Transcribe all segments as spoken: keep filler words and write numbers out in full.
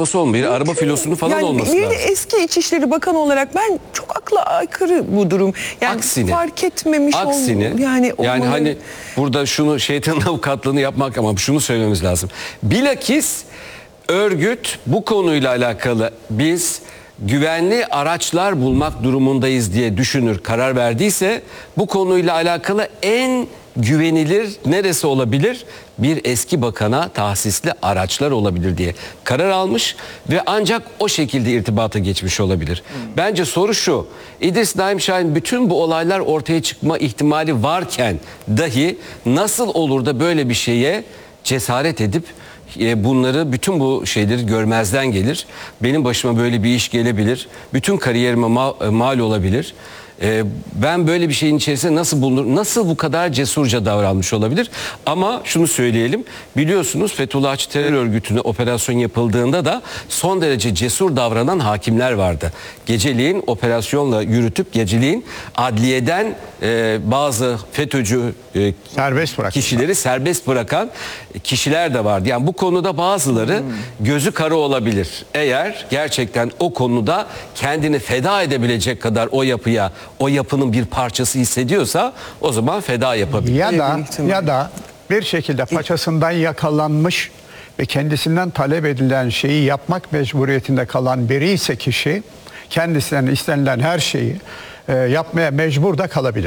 arabası olmayabilir. Araba filosunu falan yani olması bir lazım. Eski İçişleri Bakanı olarak ben çok akla aykırı bu durum. Yani aksine, fark etmemiş aksine, ol, yani, yani hani burada şunu şeytanın avukatlığını yapmak ama şunu söylememiz lazım. Bilakis örgüt bu konuyla alakalı biz güvenli araçlar bulmak durumundayız diye düşünür, karar verdiyse bu konuyla alakalı en güvenilir neresi olabilir? Bir eski bakana tahsisli araçlar olabilir diye karar almış ve ancak o şekilde irtibata geçmiş olabilir. Hmm. Bence soru şu: İdris Naim Şahin bütün bu olaylar ortaya çıkma ihtimali varken dahi nasıl olur da böyle bir şeye cesaret edip bunları, bütün bu şeyleri görmezden gelir? Benim başıma böyle bir iş gelebilir. Bütün kariyerime mal, mal olabilir. Ee, ben böyle bir şeyin içerisinde nasıl bulunur? Nasıl bu kadar cesurca davranmış olabilir? Ama şunu söyleyelim. Biliyorsunuz Fethullahçı terör örgütüne operasyon yapıldığında da son derece cesur davranan hakimler vardı. Geceliğin operasyonla yürütüp geceliğin adliyeden e, bazı FETÖ'cü e, serbest bırakan. kişileri serbest bırakan kişiler de vardı. Yani bu konuda bazıları hmm. gözü kara olabilir. Eğer gerçekten o konuda kendini feda edebilecek kadar o yapıya, o yapının bir parçası hissediyorsa o zaman feda yapabilir. Ya da ya da bir şekilde paçasından yakalanmış ve kendisinden talep edilen şeyi yapmak mecburiyetinde kalan biri ise kişi kendisinden istenilen her şeyi e, yapmaya mecbur da kalabilir.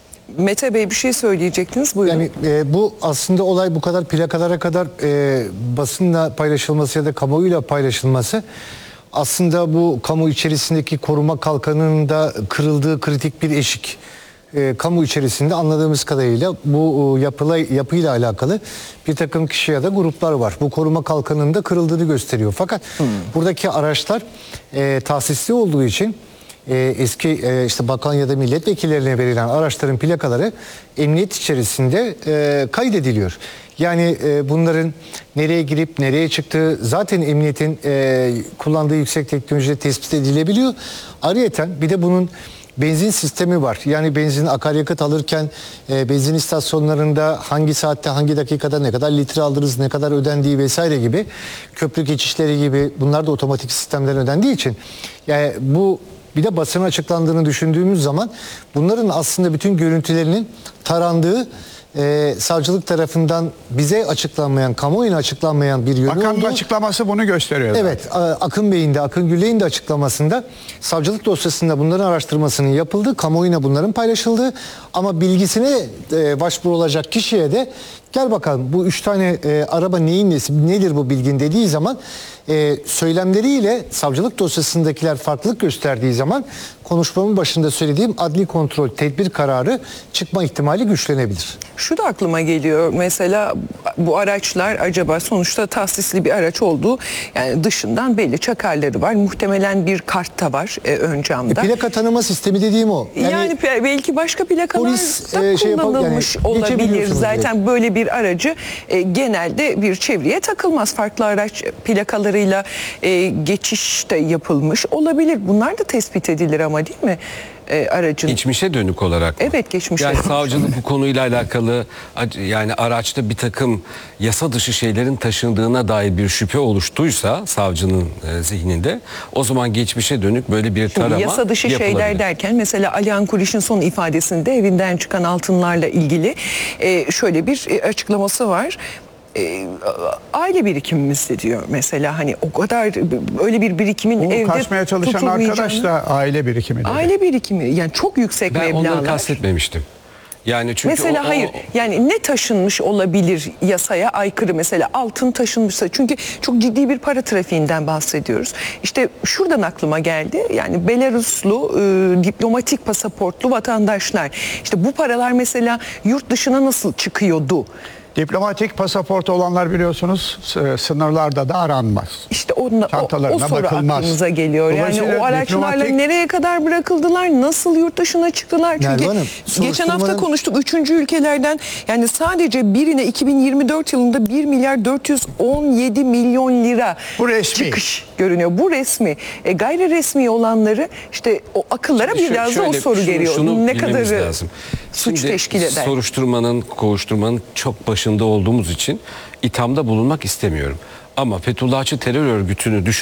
Mete Bey bir şey söyleyecektiniz, buyurun. Yani e, bu aslında olay bu kadar plakalara kadar e, basınla paylaşılması ya da kamuoyuyla paylaşılması aslında bu kamu içerisindeki koruma kalkanının da kırıldığı kritik bir eşik. E, kamu içerisinde anladığımız kadarıyla bu e, yapıla, yapıyla alakalı bir takım kişi ya da gruplar var. Bu koruma kalkanının da kırıldığını gösteriyor. Fakat hmm. buradaki araçlar e, tahsisli olduğu için e, eski e, işte bakan ya da milletvekillerine verilen araçların plakaları emniyet içerisinde e, kaydediliyor. Yani e, bunların nereye girip nereye çıktığı zaten emniyetin e, kullandığı yüksek teknolojide tespit edilebiliyor. Ayrıyeten bir de bunun benzin sistemi var. Yani benzin, akaryakıt alırken e, benzin istasyonlarında hangi saatte, hangi dakikada ne kadar litre aldınız, ne kadar ödendiği vesaire gibi, köprü geçişleri gibi, bunlar da otomatik sistemden ödendiği için yani bu, bir de basına açıklandığını düşündüğümüz zaman bunların aslında bütün görüntülerinin tarandığı, Ee, savcılık tarafından bize açıklanmayan, kamuoyuna açıklanmayan bir yönü Bakanın oldu. açıklaması bunu gösteriyor. Evet, zaten. Akın Bey'in de, Akın Güley'in de açıklamasında savcılık dosyasında bunların araştırmasının yapıldığı, kamuoyuna bunların paylaşıldığı ama bilgisine e, başvuru olacak kişiye de gel bakalım bu üç tane e, araba neyin nesi, nedir bu bilgin dediği zaman e, söylemleriyle savcılık dosyasındakiler farklılık gösterdiği zaman konuşmamın başında söylediğim adli kontrol tedbir kararı çıkma ihtimali güçlenebilir. Şu da aklıma geliyor, mesela bu araçlar acaba sonuçta tahsisli bir araç olduğu, yani dışından belli çakarları var, muhtemelen bir kart da var e, ön camda. E, plaka tanıma sistemi dediğim o. Yani, yani belki başka plakalar polis, da e, şey kullanılmış yapalım, yani olabilir. Zaten diye. böyle bir aracı e, genelde bir çevreye takılmaz. Farklı araç plakalarıyla e, geçiş de yapılmış olabilir. Bunlar da tespit edilir ama, değil mi? E, aracın. Geçmişe dönük olarak mı? Evet, geçmişe. Yani savcılık bu konuyla alakalı, yani araçta bir takım yasa dışı şeylerin taşındığına dair bir şüphe oluştuysa savcının e, zihninde, o zaman geçmişe dönük böyle bir tarama yapılabilir. Yasa dışı şeyler derken mesela Alihan Kuriş'in son ifadesinde evinden çıkan altınlarla ilgili e, şöyle bir e, açıklaması var. E, aile birikimimizde diyor mesela, hani o kadar öyle bir birikimin Bu evde kaçmaya çalışan arkadaş da aile birikimi dedi. Aile birikimi, yani çok yüksek ben meblağlar. Ben onları kastetmemiştim. Yani çünkü mesela o, o, hayır, yani ne taşınmış olabilir yasaya aykırı, mesela altın taşınmışsa, çünkü çok ciddi bir para trafiğinden bahsediyoruz. İşte şuradan aklıma geldi, yani Belaruslu e, diplomatik pasaportlu vatandaşlar, işte bu paralar mesela yurt dışına nasıl çıkıyordu? Diplomatik pasaportu olanlar biliyorsunuz sınırlarda da aranmaz. İşte onunla, o, o soru bakılmaz. aklımıza geliyor. Yani o araçlarla diplomatik... nereye kadar bırakıldılar? Nasıl yurt dışına çıktılar? Çünkü Hanım, geçen hafta konuştuk, üçüncü ülkelerden yani sadece birine iki bin yirmi dört yılında bir milyar dört yüz on yedi milyon lira bu resmi çıkış görünüyor. Bu resmi. E, gayri resmi olanları işte o akıllara Şimdi biraz şöyle, da o soru şunu, geliyor. Şunu ne kadarı lazım. suç Şimdi teşkil eder? Soruşturmanın, kovuşturmanın çok başında olduğumuz için ithamda bulunmak istemiyorum. Ama Fethullahçı terör örgütünü düşün